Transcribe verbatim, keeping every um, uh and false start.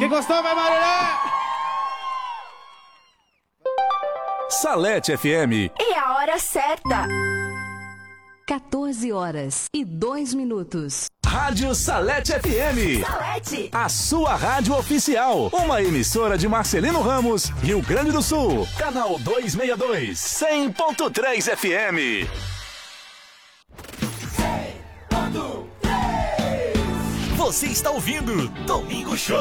gostou, vai Marilé! Salete F M. E a hora certa. quatorze horas e dois minutos. Rádio Salete F M. Salete. A sua rádio oficial. Uma emissora de Marcelino Ramos, Rio Grande do Sul. Canal duzentos e sessenta e dois. cem ponto três F M. Você está ouvindo Domingo Show.